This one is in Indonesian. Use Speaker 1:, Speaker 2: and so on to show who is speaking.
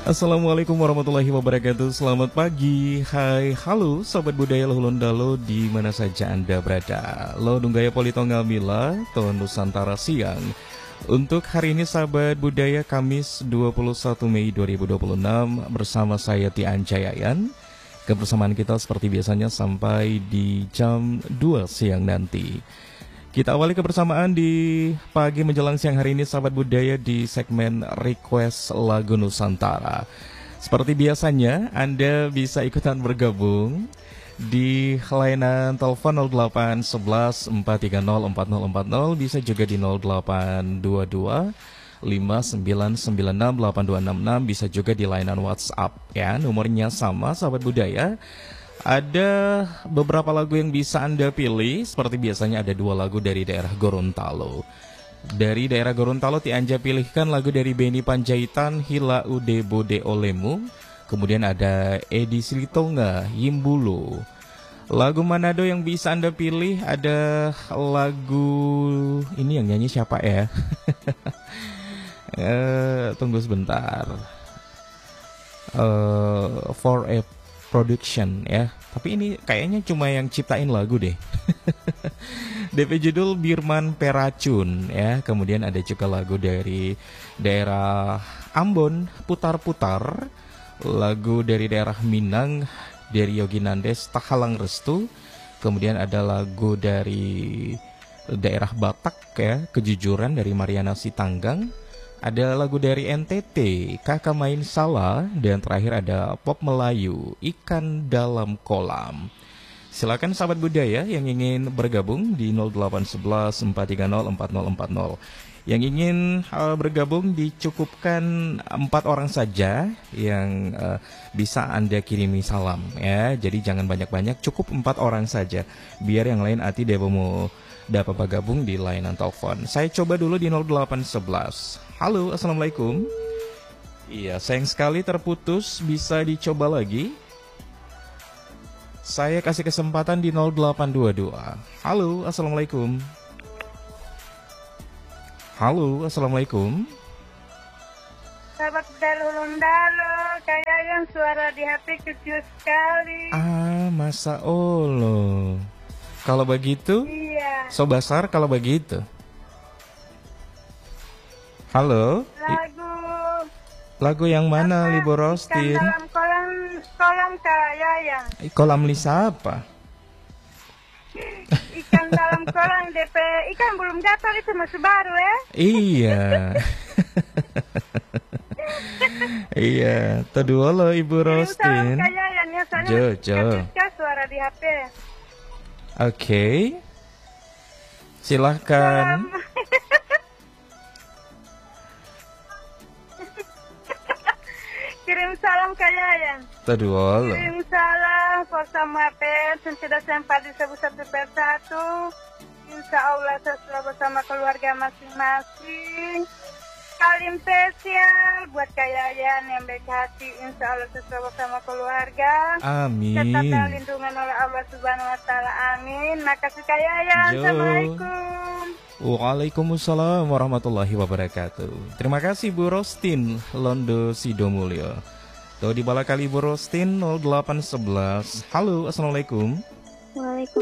Speaker 1: Assalamualaikum warahmatullahi wabarakatuh. Selamat pagi, hai, halo Sobat Budaya Lohulondalo di mana saja Anda berada. Lo Dunggaya Politonga Mila, Tahun Nusantara Siang. Untuk hari ini Sahabat Budaya Kamis 21 Mei 2026 bersama saya Tian Jayayan. Kebersamaan kita seperti biasanya sampai di jam 2 siang nanti. Kita awali kebersamaan di pagi menjelang siang hari ini Sahabat Budaya di segmen Request Lagu Nusantara. Seperti biasanya Anda bisa ikutan bergabung di layanan telepon 08 11 430 4040, bisa juga di 0822 5996 8266, bisa juga di layanan WhatsApp ya. Nomornya sama Sahabat Budaya. Ada beberapa lagu yang bisa Anda pilih. Seperti biasanya ada 2 lagu dari daerah Gorontalo. Dari daerah Gorontalo Anja pilihkan lagu dari Beni Panjaitan, Hila Ude Bode Olemu. Kemudian ada Edi Silitonga, Yimbulu. Lagu Manado yang bisa Anda pilih ada lagu, ini yang nyanyi siapa ya? Tunggu sebentar. For a Production ya. Tapi ini kayaknya cuma yang ciptain lagu deh. DP judul Birman Peracun ya. Kemudian ada juga lagu dari daerah Ambon, Putar-Putar. Lagu dari daerah Minang, dari Yogi Nandes, Tahalang Restu. Kemudian ada lagu dari daerah Batak ya, Kejujuran dari Mariana Sitanggang. Ada lagu dari NTT, Kakak Main Salah. Dan terakhir ada Pop Melayu, Ikan Dalam Kolam. Silakan Sahabat Budaya yang ingin bergabung di 0811 430 4040. Yang ingin bergabung dicukupkan 4 orang saja yang bisa Anda kirimi salam ya. Jadi jangan banyak-banyak, cukup 4 orang saja. Biar yang lain mau dapat bergabung di layanan telepon. Saya coba dulu di 0811. Halo, Assalamualaikum. Iya, sayang sekali terputus. Bisa dicoba lagi. Saya kasih kesempatan di 0822. Halo, Assalamualaikum. Halo, Assalamualaikum.
Speaker 2: Sahabat Lohulondalo, kayak yang suara di HP kecil sekali.
Speaker 1: Masa Allah. Kalau begitu,
Speaker 2: iya.
Speaker 1: Sobasar kalau begitu. Halo. Lagu yang mana, Libo Rostin?
Speaker 2: Ikan dalam kolam kayak yang.
Speaker 1: Kolam Lisa apa?
Speaker 2: Ikan dalam kolam DP. Ikan belum gatal itu masih baru ya?
Speaker 1: Iya. Iya. Kedua lo Ibu Rostin. Jojo.
Speaker 2: Suara di HP.
Speaker 1: Oke. Silahkan.
Speaker 2: Kirim salam ke Yayang.
Speaker 1: Kedua lo.
Speaker 2: Kirim salam bersama pet sudah sempat disebut satu persatu. Insya Allah sesuai bersama keluarga masing-masing. Salim spesial buat Kayayan yang baik hati. Insya Allah sesuai bersama keluarga.
Speaker 1: Amin.
Speaker 2: Tetap terlindungan oleh Allah Subhanahu Wa Taala. Amin. Makasih Kayayan. Assalamualaikum.
Speaker 1: Waalaikumsalam warahmatullahi wabarakatuh. Terima kasih Bu Rostin Londo Sidomulyo. Tuh di bala kali Bu Rostin 0811. Halo, Assalamualaikum.
Speaker 2: Waalaikumsalam.